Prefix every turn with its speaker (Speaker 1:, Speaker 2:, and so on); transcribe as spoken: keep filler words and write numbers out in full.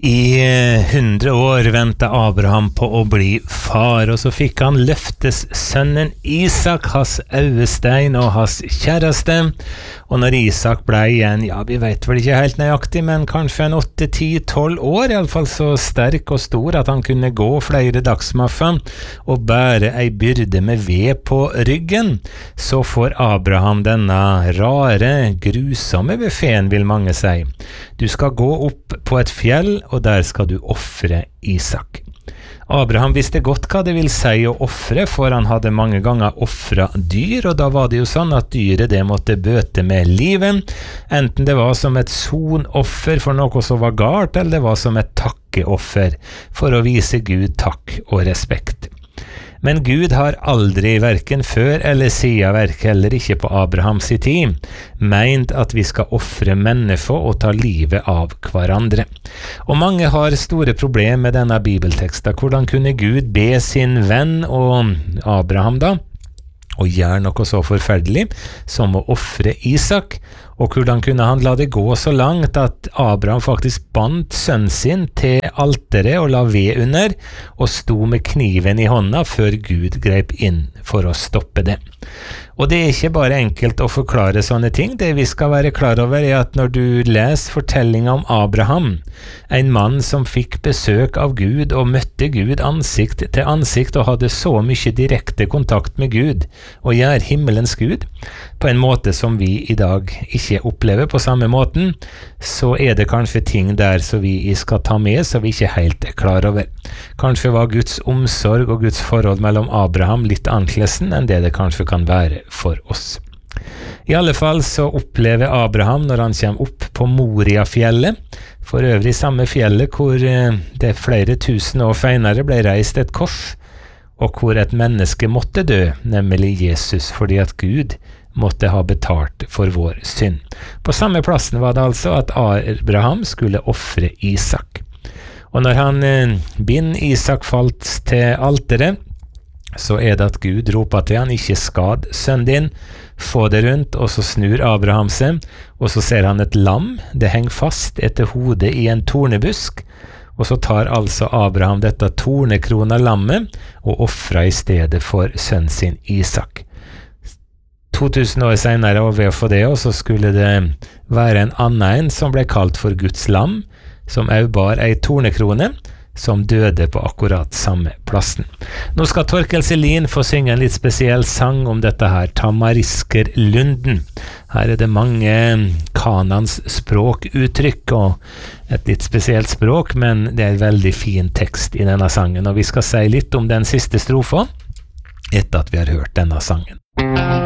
Speaker 1: I hundre år ventet Abraham på å bli far, og så fikk han løftes sønnen Isak, hans øyestein og hans kjæreste. Og når Isak ble igjen, ja, vi vet vel ikke helt nøyaktig, men kanskje en åtte, ti, tolv år, i alle fall så sterk og stor at han kunne gå flere dagsmaffer og bære ei byrde med ved på ryggen, så får Abraham denne rare, grusomme befeden, vil mange si. Du skal gå opp på et fjell, og der skal du offre Isak. Abraham visste godt hva det vil si å offre, for han hadde mange ganger offret dyr, og da var det jo sånn at dyret det måtte bøte med livet, enten det var som et sonoffer for noe som var galt, eller det var som et takkeoffer for å vise Gud takk og respekt. Men Gud har aldri, hverken før eller siden, verk heller ikke på Abrahams tid, meint at vi skal offre mennesker og ta livet av hverandre. Og mange har store problemer med denne bibelteksten. Hvordan kunne Gud be sin venn og Abraham da, og gjøre noe så forferdelig som å offre Isak? Og hvordan kunne han la det gå så langt at Abraham faktisk bandt sønnen sin til alteret og la ved under, og sto med kniven i hånda før Gud grep inn for å stoppe det? Og det er ikke bare enkelt å forklare sånne ting. Det vi skal være klar over er at når du leser fortellingen om Abraham, en mann som fikk besøk av Gud og møtte Gud ansikt til ansikt og hadde så mye direkte kontakt med Gud og gjør himmelens Gud, på en måte som vi i dag ikke opplever på samme måten, så er det kanskje ting der som vi skal ta med så vi ikke helt er klar over. Kanskje var Guds omsorg og Guds forhold mellom Abraham litt annerledes enn det det kanskje kan være for oss. I alle fall så opplever Abraham når han kommer opp på Moria-fjellet, for øvrig samme fjellet hvor det flere tusen år senere ble reist et kors, og hvor et menneske måtte dø, nemlig Jesus, fordi at Gud måtte ha betalt for vår synd. På samme plassen var det altså at Abraham skulle offre Isak. Og når han eh, binder Isak falt til alteret, så er det at Gud roper til han, ikke skad sønnen din, få det rundt, og så snur Abraham seg, og så ser han et lam, det henger fast etter hodet i en tornebusk, og så tar altså Abraham dette tornekrona lammet, og offrer i stedet for sønnen sin Isak. to tusen år senere, og ved å få det, og så skulle det være en annen som ble kalt for Guds lam, som også bar ei tornekrone, som døde på akkurat samme plassen. Nå skal Torkel Selin få synge en litt spesiell sang om dette her, Tamariskerlunden. Her er det mange kanans språkuttrykk og et litt spesielt språk, men det er en veldig fin tekst i denne sangen, og vi skal si litt om den siste strofa etter at vi har hørt denne sangen.